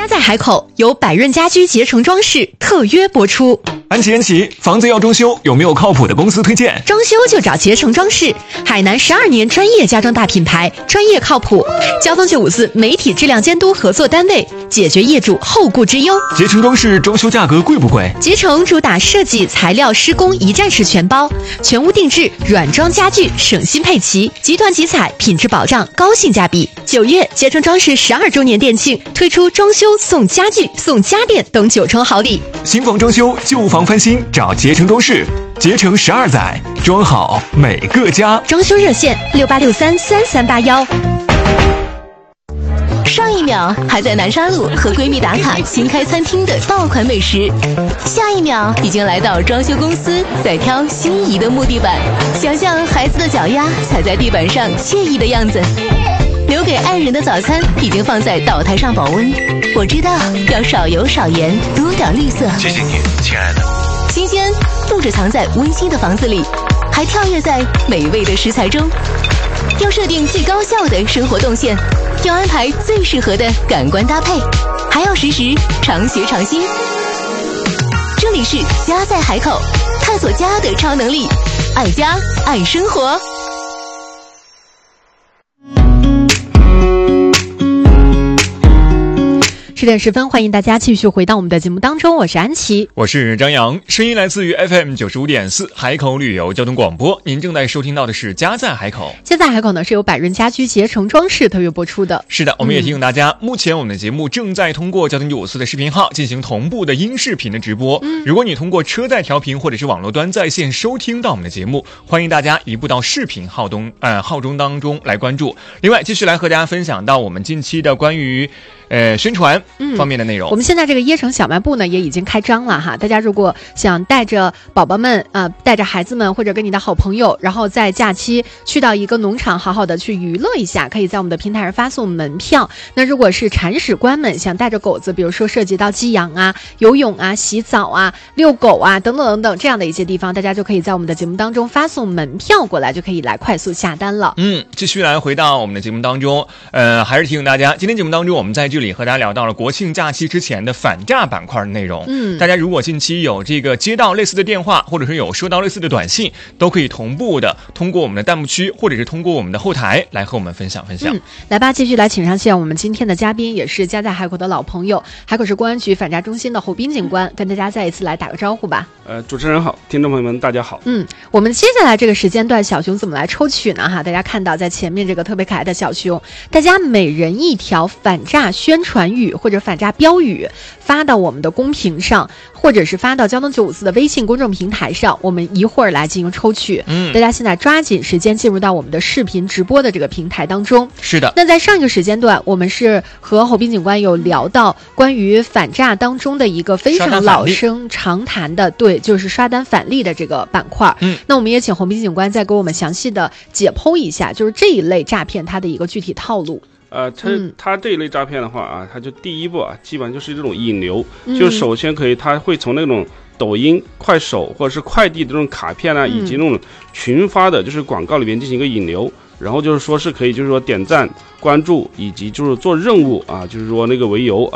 在海口，由百润家居捷成装饰特约播出。 安琪，房子要装修，有没有靠谱的公司推荐？ 装修就找捷成装饰，海南12年专业家装大品牌，专业靠谱。交通954媒体质量监督合作单位，解决业主后顾之忧。 捷成装饰装修价格贵不贵？ 捷成主打设计、材料、施工一站式全包，全屋定制，软装家具省心配齐，集团集采，品质保障，高性价比。9月，捷成装饰12周年店庆，推出装修送家具、送家电等9重好礼。 新房装修、旧房翻新，找捷成装饰。捷成12载，装好每个家。 装修热线68633381。 上一秒还在南沙路和闺蜜打卡新开餐厅的爆款美食，下一秒已经来到装修公司在挑心仪的木地板，想象孩子的脚丫踩在地板上惬意的样子。留给爱人的早餐已经放在岛台上保温，我知道要少油少盐，多点绿色。 谢谢你，亲爱的。 新鲜不只藏在温馨的房子里，还跳跃在美味的食材中。要设定最高效的生活动线，要安排最适合的感官搭配，还要时时常学常新。这里是家在海口，探索家的超能力，爱家爱生活。 10点10分，欢迎大家继续回到我们的节目当中，我是安琪， 我是张扬，声音来自于 FM 95.4海口旅游交通广播。您正在收听到的是家在海口。 家在海口呢是由百润家居捷成装饰特约播出的。 是的，我们也提醒大家，目前我们的节目正在通过交通954的视频号进行同步的音视频的直播。如果你通过车载调频或者是网络端在线收听到我们的节目，欢迎大家移步到视频号中当中来关注。另外，继续来和大家分享到我们近期的关于宣传方面的内容。 我们现在这个椰城小卖部呢也已经开张了哈，大家如果想带着宝宝们带着孩子们或者跟你的好朋友，然后在假期去到一个农场好好的去娱乐一下，可以在我们的平台上发送门票。那如果是铲屎官们想带着狗子，比如说涉及到寄养啊、游泳啊、洗澡啊、遛狗啊等等等等这样的一些地方，大家就可以在我们的节目当中发送门票过来，就可以来快速下单了。 继续来回到我们的节目当中，还是提醒大家，今天节目当中我们在这里和大家聊到了国庆假期之前的反诈板块的内容。大家如果近期有这个接到类似的电话，或者是有收到类似的短信，都可以同步的通过我们的弹幕区或者是通过我们的后台来和我们分享。 来吧，继续来请上线我们今天的嘉宾，也是家在海口的老朋友，海口市公安局反诈中心的侯斌警官，跟大家再一次来打个招呼吧。 主持人好，听众朋友们大家好。 我们接下来这个时间段小熊怎么来抽取呢哈？大家看到在前面这个特别可爱的小熊，大家每人一条反诈宣传语或者反诈标语发到我们的公屏上，或者是发到交通954的微信公众平台上，我们一会儿来进行抽取。大家现在抓紧时间进入到我们的视频直播的这个平台当中。 是的， 那在上一个时间段，我们是和侯斌警官有聊到关于反诈当中的一个非常老生常谈的，对，就是刷单返利的这个板块。那我们也请侯斌警官再给我们详细的解剖一下，就是这一类诈骗它的一个具体套路。 它这一类诈骗的话啊，它就第一步啊，基本上就是这种引流，就首先它会从那种抖音、快手或者是快递的这种卡片啊，以及那种群发的就是广告里面进行一个引流，然后就是说是可以就是说点赞、关注以及就是做任务啊，就是说那个为由